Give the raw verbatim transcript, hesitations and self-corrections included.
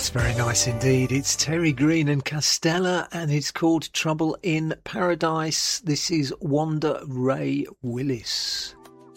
Yes, very nice indeed. It's Terry Green and Castella, and it's called Trouble in Paradise. This is Wanda Ray Willis.